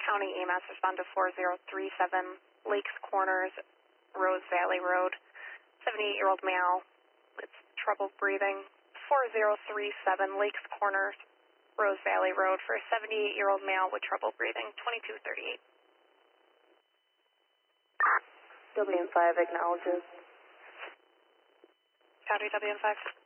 County EMS respond to 4037 Lakes Corners, Rose Valley Road. 78-year-old male with trouble breathing. 4037 Lakes Corners, Rose Valley Road for a 78-year-old male with trouble breathing. 2238. WN5 acknowledges. Copy WN5.